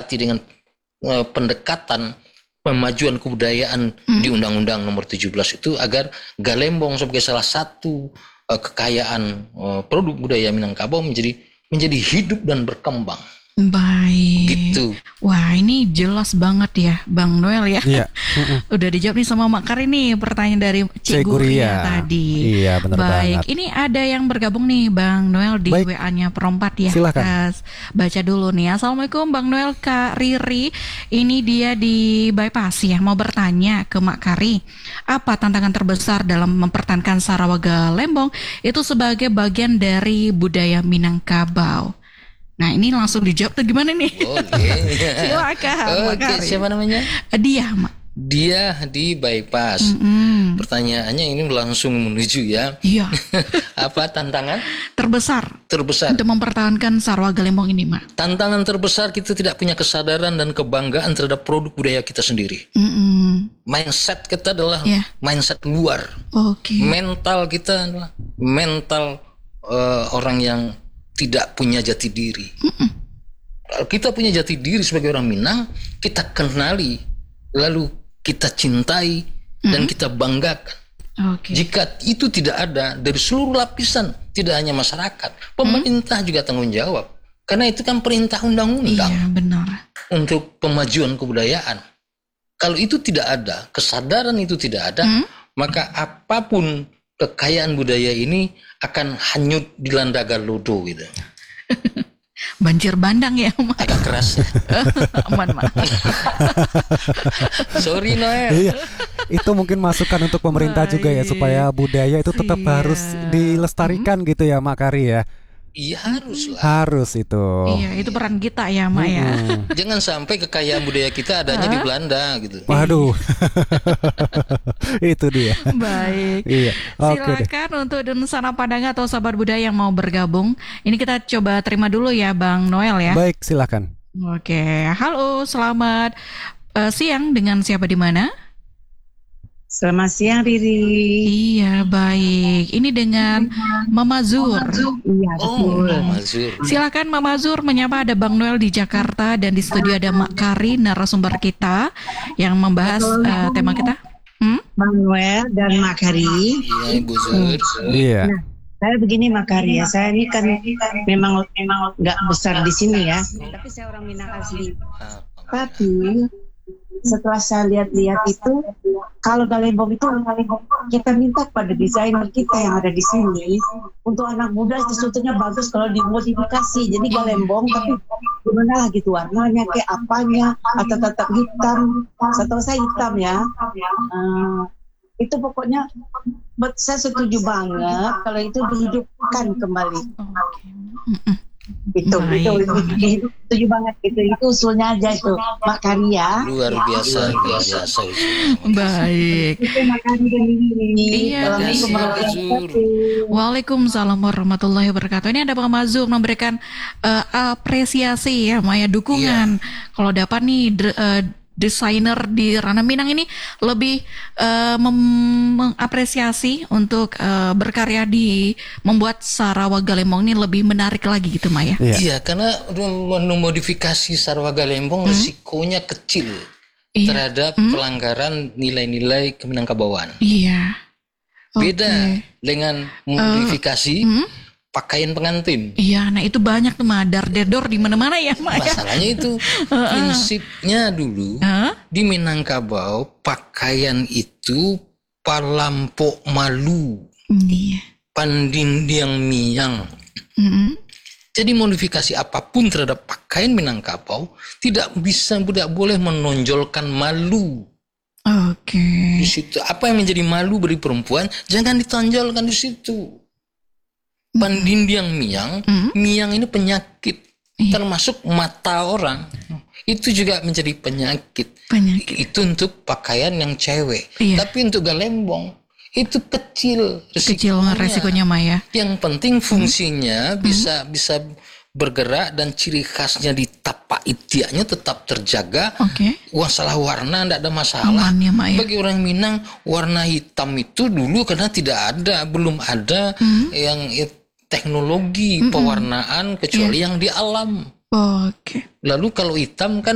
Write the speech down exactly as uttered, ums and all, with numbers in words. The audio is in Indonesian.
disepakati dengan uh, pendekatan pemajuan kebudayaan hmm. di Undang-Undang Nomor tujuh belas itu agar Galembong sebagai salah satu uh, kekayaan uh, produk budaya Minangkabau menjadi menjadi hidup dan berkembang. Baik. Gitu. Wah, ini jelas banget ya, Bang Noel ya. Iya. Udah dijawab nih sama Mak Kari nih pertanyaan dari Cik Guria tadi. Iya, benar Baik, banget. ini ada yang bergabung nih Bang Noel di Baik. W A-nya Perompat ya. Silakan. Kas, baca dulu nih. Assalamualaikum Bang Noel, Kak Riri. Ini dia di Bypass ya, mau bertanya ke Mak Kari. Apa tantangan terbesar dalam mempertahankan Sarawak Galembong itu sebagai bagian dari budaya Minangkabau? Nah, ini langsung dijawab tuh gimana nih? Oke. Silakan. Oke, siapa namanya? Dia, Mak. Dia di Bypass. Mm-mm. Pertanyaannya ini langsung menuju ya. Iya. Apa tantangan Terbesar terbesar? untuk mempertahankan Sarawak Galembong ini, Mak. Tantangan terbesar kita tidak punya kesadaran dan kebanggaan terhadap produk budaya kita sendiri. Mm-mm. Mindset kita adalah Yeah. mindset luar. Oke. Mental kita adalah mental uh, orang yang tidak punya jati diri. Mm-mm. Kalau kita punya jati diri sebagai orang Minang, kita kenali, lalu kita cintai dan kita banggakan. Oke. Jika itu tidak ada dari seluruh lapisan, tidak hanya masyarakat, pemerintah juga tanggung jawab. Karena itu kan perintah undang-undang Iya, benar. untuk pemajuan kebudayaan. Kalau itu tidak ada, kesadaran itu tidak ada, Hmm? maka apapun kekayaan budaya ini akan hanyut di landa galodo gitu. Banjir bandang ya, Mak. Agak keras ya. Aman, Mak. Sorry Noel. Iya. Itu mungkin masukan untuk pemerintah juga ya, supaya budaya itu tetap Iya. harus dilestarikan gitu ya, Mak Kari ya. Iya haruslah. Harus itu. Iya, itu peran kita ya, Mak ya. Hmm. Jangan sampai kekayaan budaya kita adanya di Belanda gitu. Waduh. Itu dia. Baik. Iya. Oke deh. Silakan untuk Dunsana Padang atau sahabat budaya yang mau bergabung. Ini kita coba terima dulu ya, Bang Noel ya. Baik, silakan. Oke, halo, selamat eh, siang. Dengan siapa di mana? Selamat siang Riri. Iya, baik. Ini dengan Mama Zur. Iya Oh, betul. Mazur. Silakan Mama Zur menyapa. Ada Bang Noel di Jakarta dan di studio ada Mak Kari, narasumber kita yang membahas eh, tema kita. Hmm? Manuel dan Makari. Iya Ibu Zur. Iya. Nah, saya begini Makari ya. Saya ini kan memang memang nggak besar di sini ya. Tapi saya orang Minang asli. Tapi setelah saya lihat-lihat itu, kalau Galembong itu kita minta pada desainer kita yang ada di sini untuk anak muda sebetulnya bagus kalau dimodifikasi. Jadi Galembong tapi gimana lah gitu warnanya kayak apanya atau tetap hitam. Setahu saya hitam ya. Uh, itu pokoknya buat saya setuju banget kalau itu dihidupkan kembali. Mm-mm. Itu, Baik. itu, itu, itu, setuju banget itu, itu usulnya aja itu Mak Kari ya. Luar biasa, luar biasa. Baik. Itu Mak Kari dan ini. Iya. Assalamualaikum warahmatullahi wabarakatuh. Waalaikumsalam warahmatullahi wabarakatuh. Ini ada Bang Mazur memberikan eh, apresiasi ya, Maya dukungan. Kalau dapat nih de- eh, desainer di ranah Minang ini lebih eh, mem- mengapresiasi untuk eh, berkarya di membuat Sarawak Galembong ini lebih menarik lagi gitu, Maya. Iya. Iya, karena memodifikasi Sarawak Galembong risikonya kecil Iya. terhadap Hmm? pelanggaran nilai-nilai keminangkabauan. Iya. Beda Oke. dengan modifikasi Hmm? pakaian pengantin. Iya, nah itu banyak tuh madar dedor di mana-mana ya, Maya. Masalahnya itu prinsipnya dulu Hah? di Minangkabau pakaian itu palampok malu, Iya. pandindiang miang. Mm-mm. Jadi modifikasi apapun terhadap pakaian Minangkabau tidak bisa, tidak boleh menonjolkan malu. Oke. Di situ apa yang menjadi malu bagi perempuan jangan ditonjolkan di situ. Pandindiang miang, Hmm. miang ini penyakit, Iya. termasuk mata orang. Itu juga menjadi penyakit. Penyakit. Itu untuk pakaian yang cewek. Iya. Tapi untuk Galembong itu kecil Kecil risikonya. resikonya, Maya. Yang penting fungsinya bisa bisa bergerak dan ciri khasnya di tapak itiaknya tetap terjaga. Oke. Masalah warna tidak ada masalah. Aman ya, Mak ya. Bagi orang Minang warna hitam itu dulu karena tidak ada, belum ada yang eh, teknologi pewarnaan kecuali yang di alam. Oke. Lalu kalau hitam kan